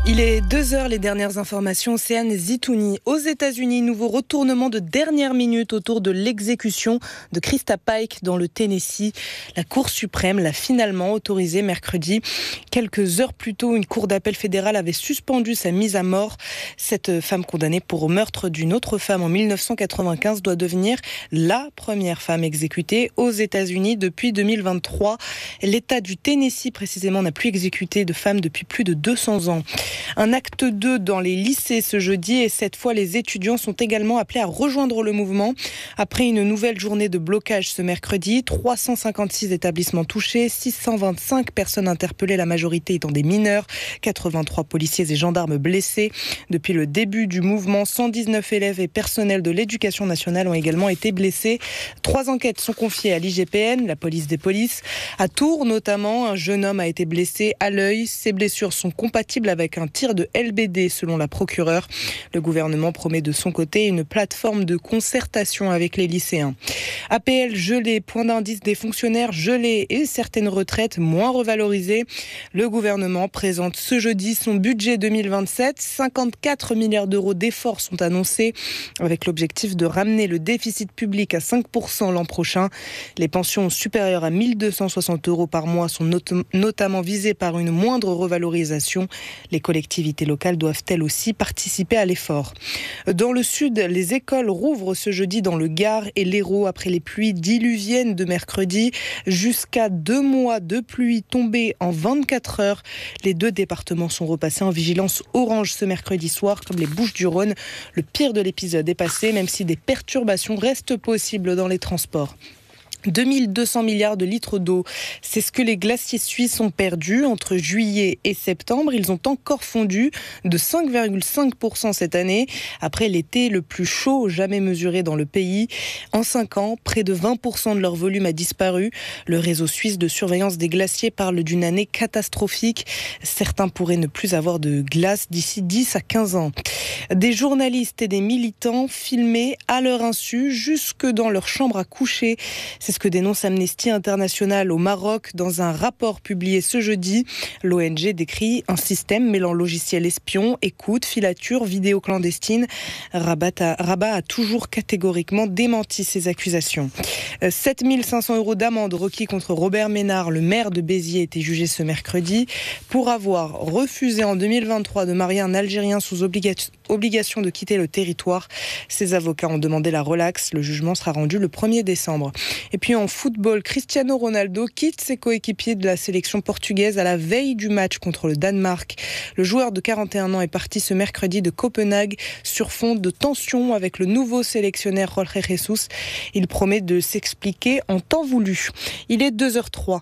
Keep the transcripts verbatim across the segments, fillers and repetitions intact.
Il est deux heures, les dernières informations. Océane Zitouni. Aux États-Unis, nouveau retournement de dernière minute autour de l'exécution de Krista Pike dans le Tennessee. La Cour suprême l'a finalement autorisé mercredi. Quelques heures plus tôt, une cour d'appel fédérale avait suspendu sa mise à mort. Cette femme condamnée pour meurtre d'une autre femme en mille neuf cent quatre-vingt-quinze doit devenir la première femme exécutée aux États-Unis depuis deux mille vingt-trois. L'État du Tennessee, précisément, n'a plus exécuté de femmes depuis plus de deux cents ans. Un acte deux dans les lycées ce jeudi et cette fois les étudiants sont également appelés à rejoindre le mouvement. Après une nouvelle journée de blocage ce mercredi, trois cent cinquante-six établissements touchés, six cent vingt-cinq personnes interpellées, la majorité étant des mineurs, quatre-vingt-trois policiers et gendarmes blessés. Depuis le début du mouvement, cent dix-neuf élèves et personnels de l'éducation nationale ont également été blessés. Trois enquêtes sont confiées à l'I G P N, la police des polices. À Tours notamment, un jeune homme a été blessé à l'œil. Ses blessures sont compatibles avec un tir de L B D selon la procureure. Le gouvernement promet de son côté une plateforme de concertation avec les lycéens. A P L gelé, point d'indice des fonctionnaires gelés et certaines retraites moins revalorisées. Le gouvernement présente ce jeudi son budget deux mille vingt-sept. cinquante-quatre milliards d'euros d'efforts sont annoncés avec l'objectif de ramener le déficit public à cinq pour cent l'an prochain. Les pensions supérieures à mille deux cent soixante euros par mois sont not- notamment visées par une moindre revalorisation. Les collectivités locales doivent elles aussi participer à l'effort. Dans le sud, les écoles rouvrent ce jeudi dans le Gard et l'Hérault après les pluies diluviennes de mercredi. Jusqu'à deux mois de pluie tombée en vingt-quatre heures. Les deux départements sont repassés en vigilance orange ce mercredi soir, comme les Bouches-du-Rhône. Le pire de l'épisode est passé, même si des perturbations restent possibles dans les transports. deux mille deux cents milliards de litres d'eau. C'est ce que les glaciers suisses ont perdu entre juillet et septembre. Ils ont encore fondu de cinq virgule cinq pour cent cette année, après l'été le plus chaud jamais mesuré dans le pays. En cinq ans, près de vingt pour cent de leur volume a disparu. Le réseau suisse de surveillance des glaciers parle d'une année catastrophique. Certains pourraient ne plus avoir de glace d'ici dix à quinze ans. Des journalistes et des militants filmés à leur insu jusque dans leur chambre à coucher. C'est ce que dénonce Amnesty International au Maroc dans un rapport publié ce jeudi. L'O N G décrit un système mêlant logiciels espions, écoute, filature, vidéo clandestine. Rabat a, Rabat a toujours catégoriquement démenti ces accusations. sept mille cinq cents euros d'amende requis contre Robert Ménard, le maire de Béziers, était jugé ce mercredi pour avoir refusé en deux mille vingt-trois de marier un Algérien sous obligation obligation de quitter le territoire. Ses avocats ont demandé la relaxe. Le jugement sera rendu le premier décembre. Et puis en football, Cristiano Ronaldo quitte ses coéquipiers de la sélection portugaise à la veille du match contre le Danemark. Le joueur de quarante et un ans est parti ce mercredi de Copenhague sur fond de tension avec le nouveau sélectionneur Jorge Jesus. Il promet de s'expliquer en temps voulu. Il est deux heures trois.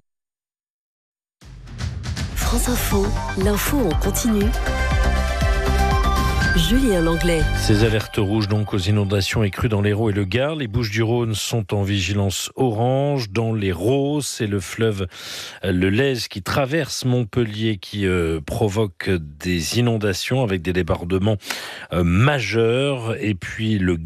France Info, l'info en continu. Julien Langlais. Ces alertes rouges donc aux inondations et crues dans l'Hérault et le Gard. Les Bouches-du-Rhône sont en vigilance orange. Dans l'Hérault, c'est le fleuve le Lez qui traverse Montpellier qui euh, provoque des inondations avec des débordements euh, majeurs. Et puis le